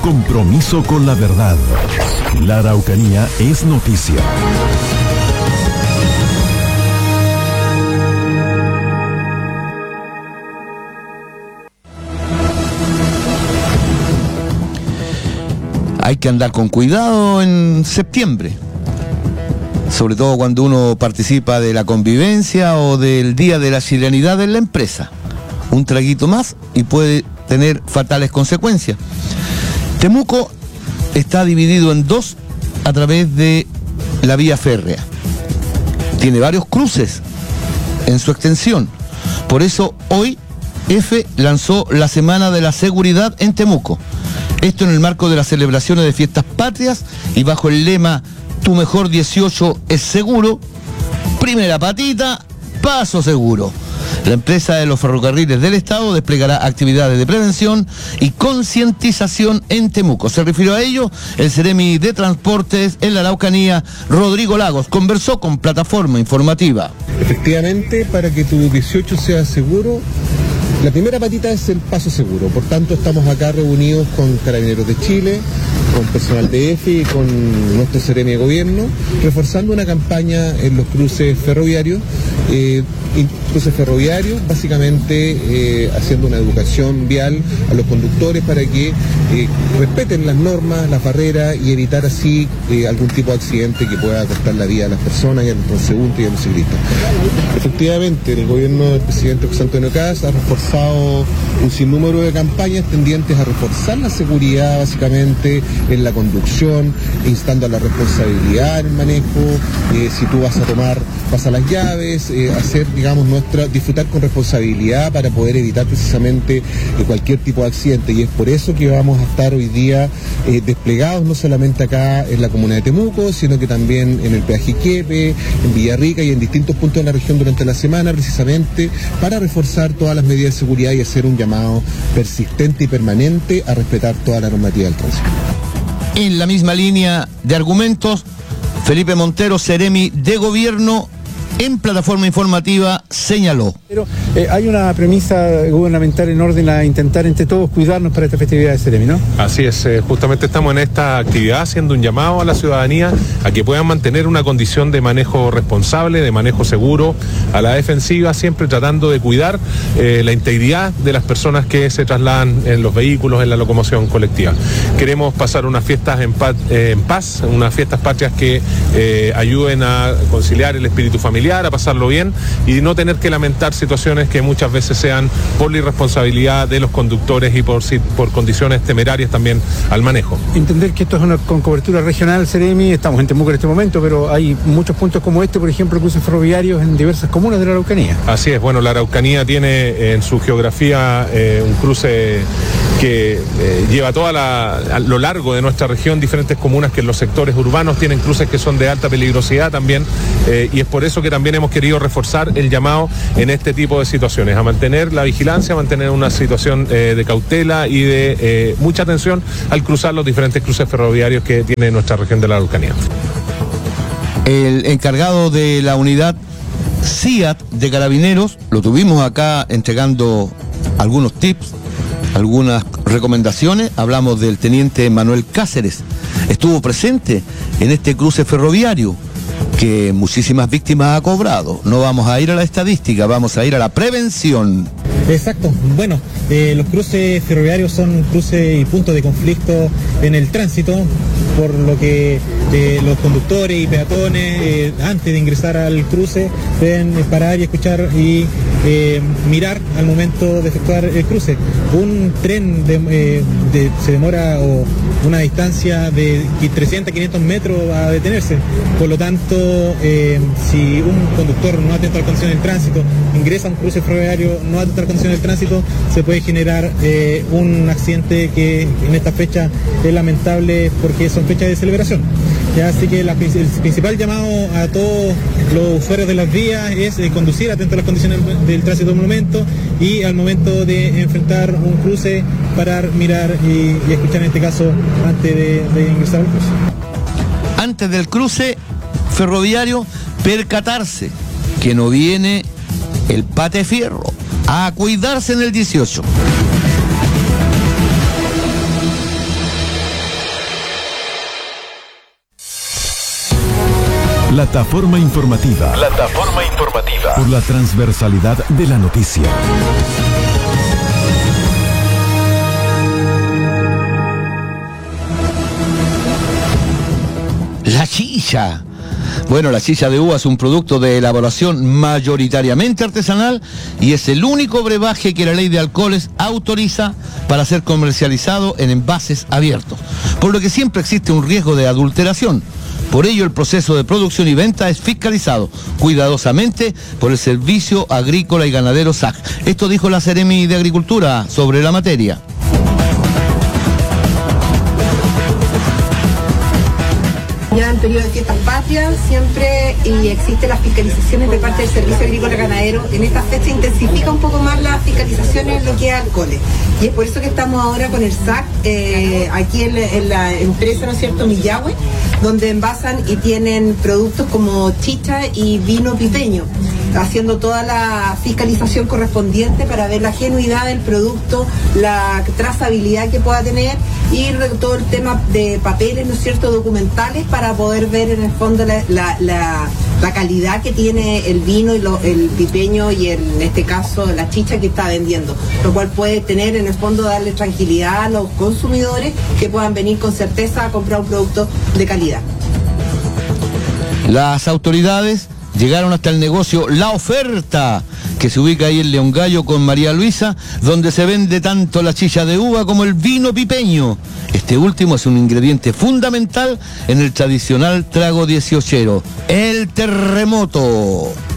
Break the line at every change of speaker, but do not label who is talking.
compromiso con la verdad. La Araucanía es noticia.
Hay que andar con cuidado en septiembre, sobre todo cuando uno participa de la convivencia o del Día de la Serenidad en la empresa. Un traguito más y puede tener fatales consecuencias. Temuco está dividido en dos a través de la vía férrea. Tiene varios cruces en su extensión. Por eso hoy EFE lanzó la Semana de la Seguridad en Temuco. Esto en el marco de las celebraciones de fiestas patrias y bajo el lema Tu mejor 18 es seguro, primera patita, paso seguro. La empresa de los ferrocarriles del Estado desplegará actividades de prevención y concientización en Temuco. Se refirió a ello el Seremi de Transportes en la Araucanía, Rodrigo Lagos. Conversó con Plataforma Informativa.
Efectivamente, para que tu 18 sea seguro, la primera patita es el paso seguro. Por tanto, estamos acá reunidos con Carabineros de Chile, con personal de EFE y con nuestro Seremi de Gobierno, reforzando una campaña en los cruces ferroviarios, básicamente haciendo una educación vial a los conductores para que respeten las normas, las barreras y evitar así algún tipo de accidente que pueda costar la vida a las personas y a los transeúntes y a los ciclistas. Efectivamente, el gobierno del presidente José Antonio Kast ha reforzado un sinnúmero de campañas tendientes a reforzar la seguridad básicamente en la conducción, instando a la responsabilidad en el manejo, si tú vas a tomar, pasa las llaves, disfrutar con responsabilidad para poder evitar precisamente cualquier tipo de accidente, y es por eso que vamos a estar hoy día desplegados no solamente acá en la comuna de Temuco, sino que también en el peaje Iquique, en Villarrica y en distintos puntos de la región durante la semana, precisamente para reforzar todas las medidas de seguridad y hacer un llamado persistente y permanente a respetar toda la normativa del tránsito.
En la misma línea de argumentos, Felipe Montero, Seremi de Gobierno, en Plataforma Informativa señaló.
Pero hay una premisa gubernamental en orden a intentar entre todos cuidarnos para esta festividad de Seremi, ¿no?
Así es, justamente estamos en esta actividad haciendo un llamado a la ciudadanía a que puedan mantener una condición de manejo responsable, de manejo seguro, a la defensiva, siempre tratando de cuidar la integridad de las personas que se trasladan en los vehículos, en la locomoción colectiva. Queremos pasar unas fiestas en paz, unas fiestas patrias que ayuden a conciliar el espíritu familiar, a pasarlo bien y no tener que lamentar situaciones que muchas veces sean por la irresponsabilidad de los conductores y por condiciones temerarias también al manejo.
Entender que esto es con cobertura regional, Seremi, estamos en Temuco en este momento, pero hay muchos puntos como este, por ejemplo, cruces ferroviarios en diversas comunas de la Araucanía.
Así es, bueno, la Araucanía tiene en su geografía un cruce que lleva a lo largo de nuestra región diferentes comunas que en los sectores urbanos tienen cruces que son de alta peligrosidad también, y es por eso que también hemos querido reforzar el llamado en este tipo de situaciones, a mantener la vigilancia, a mantener una situación de cautela y de mucha atención al cruzar los diferentes cruces ferroviarios que tiene nuestra región de la Araucanía.
El encargado de la unidad CIAT de Carabineros, lo tuvimos acá entregando algunos tips, algunas recomendaciones. Hablamos del teniente Manuel Cáceres, estuvo presente en este cruce ferroviario que muchísimas víctimas ha cobrado. No vamos a ir a la estadística, vamos a ir a la prevención.
Exacto, bueno, los cruces ferroviarios son cruces y puntos de conflicto en el tránsito, por lo que los conductores y peatones antes de ingresar al cruce deben parar y escuchar y mirar al momento de efectuar el cruce. Un tren se demora una distancia de 300 a 500 metros a detenerse, por lo tanto si un conductor no atento a las condiciones del tránsito ingresa a un cruce ferroviario no atento a las condiciones del tránsito, se puede generar un accidente que en esta fecha es lamentable porque son fechas de celebración. Ya, así que el principal llamado a todos los usuarios de las vías es conducir atento a las condiciones del tránsito en un momento, y al momento de enfrentar un cruce parar, mirar y escuchar, en este caso antes de ingresar al cruce.
Antes del cruce ferroviario, percatarse que no viene el pate fierro, a cuidarse en el 18.
Plataforma informativa. Plataforma informativa. Por la transversalidad de la noticia.
La chicha. Bueno, la chicha de uva es un producto de elaboración mayoritariamente artesanal y es el único brebaje que la ley de alcoholes autoriza para ser comercializado en envases abiertos, por lo que siempre existe un riesgo de adulteración. Por ello, el proceso de producción y venta es fiscalizado cuidadosamente por el Servicio Agrícola y Ganadero SAC. Esto dijo la Seremi de Agricultura sobre la materia.
Ya en periodo de fiestas patrias siempre y existen las fiscalizaciones de parte del Servicio Agrícola Ganadero. En esta fecha intensifica un poco más las fiscalizaciones en lo que es alcoholes. Y es por eso que estamos ahora con el SAC, aquí en la empresa, ¿no es cierto?, Millahue, donde envasan y tienen productos como chicha y vino pipeño, haciendo toda la fiscalización correspondiente para ver la genuidad del producto, la trazabilidad que pueda tener y todo el tema de papeles, ¿no es cierto?, documentales, para poder ver en el fondo la calidad que tiene el vino y el pipeño y en este caso la chicha que está vendiendo, lo cual puede tener en el fondo darle tranquilidad a los consumidores que puedan venir con certeza a comprar un producto de calidad.
Las autoridades llegaron hasta el negocio La Oferta, que se ubica ahí en León Gallo con María Luisa, donde se vende tanto la chicha de uva como el vino pipeño. Este último es un ingrediente fundamental en el tradicional trago 18ero, el terremoto.